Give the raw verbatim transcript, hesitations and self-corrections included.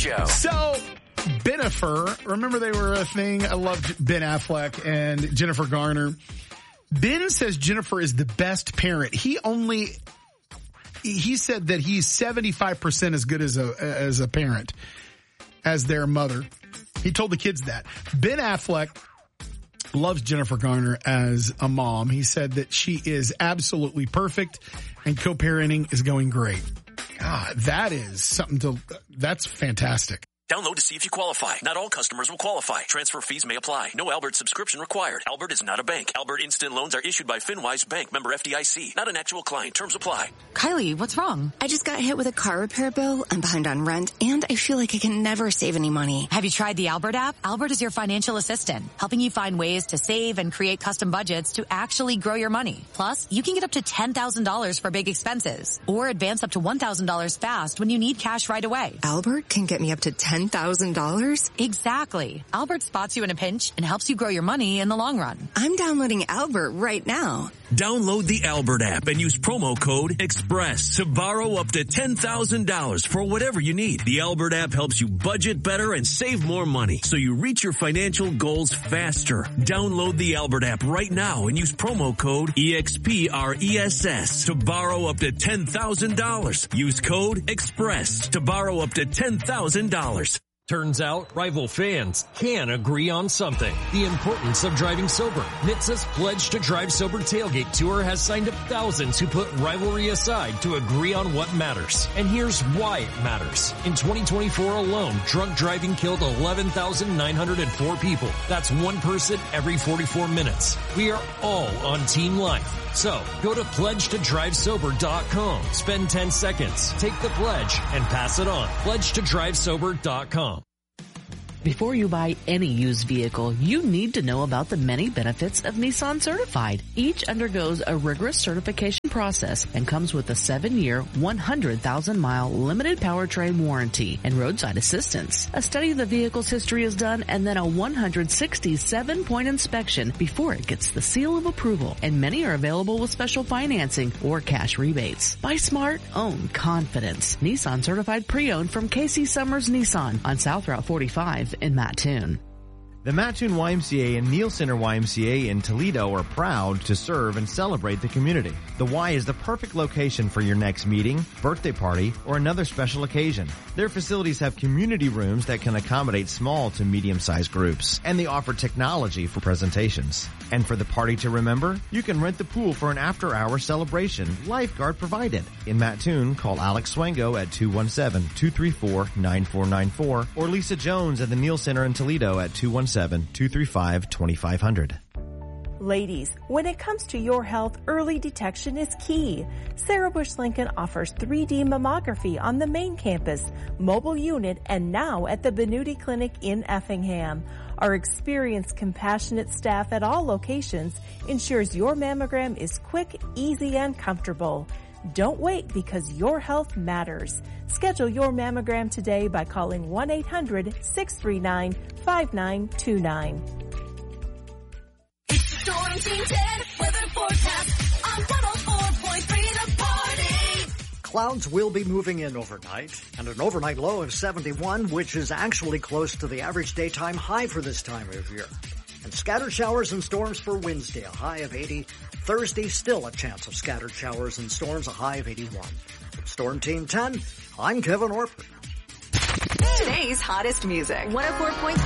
Show. So, Bennifer, remember they were a thing? I loved Ben Affleck and Jennifer Garner. Ben says Jennifer is the best parent. He only, he said that he's seventy-five percent as good as a, as a parent as their mother. He told the kids that. Ben Affleck loves Jennifer Garner as a mom. He said that she is absolutely perfect and co-parenting is going great. God, that is something to, that's fantastic. Download to see if you qualify. Not all customers will qualify. Transfer fees may apply. No Albert subscription required. Albert is not a bank. Albert Instant Loans are issued by FinWise Bank, member F D I C. Not an actual client. Terms apply. Kylie, what's wrong? I just got hit with a car repair bill. I'm behind on rent, and I feel like I can never save any money. Have you tried the Albert app? Albert is your financial assistant, helping you find ways to save and create custom budgets to actually grow your money. Plus, you can get up to ten thousand dollars for big expenses, or advance up to one thousand dollars fast when you need cash right away. Albert can get me up to ten thousand dollars? Exactly. Albert spots you in a pinch and helps you grow your money in the long run. I'm downloading Albert right now. Download the Albert app and use promo code EXPRESS to borrow up to ten thousand dollars for whatever you need. The Albert app helps you budget better and save more money so you reach your financial goals faster. Download the Albert app right now and use promo code EXPRESS to borrow up to ten thousand dollars. Use code EXPRESS to borrow up to ten thousand dollars. Turns out, rival fans can agree on something. The importance of driving sober. N H T S A's Pledge to Drive Sober Tailgate Tour has signed up thousands who put rivalry aside to agree on what matters. And here's why it matters. In twenty twenty-four alone, drunk driving killed eleven thousand nine hundred four people. That's one person every forty-four minutes. We are all on Team Life. So, go to pledge to drive sober dot com, spend ten seconds, take the pledge, and pass it on. pledge to drive sober dot com. Before you buy any used vehicle, you need to know about the many benefits of Nissan Certified. Each undergoes a rigorous certification process and comes with a seven-year, one hundred thousand mile limited powertrain warranty and roadside assistance. A study of the vehicle's history is done and then a one hundred sixty-seven point inspection before it gets the seal of approval. And many are available with special financing or cash rebates. Buy smart, own confidence. Nissan Certified Pre-Owned from Casey Summers Nissan on South Route forty-five in Mattoon. The Mattoon Y M C A and Neal Center Y M C A in Toledo are proud to serve and celebrate the community. The Y is the perfect location for your next meeting, birthday party, or another special occasion. Their facilities have community rooms that can accommodate small to medium-sized groups, and they offer technology for presentations. And for the party to remember, you can rent the pool for an after-hour celebration, lifeguard provided. In Mattoon, call Alex Swango at two one seven, two three four, nine four nine four or Lisa Jones at the Neal Center in Toledo at two one seven, two three five, two five zero zero. Ladies, when it comes to your health, early detection is key. Sarah Bush Lincoln offers three D mammography on the main campus, mobile unit, and now at the Benuti Clinic in Effingham. Our experienced, compassionate staff at all locations ensures your mammogram is quick, easy, and comfortable. Don't wait because your health matters. Schedule your mammogram today by calling one eight hundred, six three nine, five nine two nine. Storm Team ten weather forecast on one oh four point three The Party. Clouds will be moving in overnight, and an overnight low of seventy-one, which is actually close to the average daytime high for this time of year. And scattered showers and storms for Wednesday, a high of eighty. Thursday, still a chance of scattered showers and storms, a high of eighty-one. From Storm Team ten, I'm Kevin Orford. Today's hottest music. one oh four point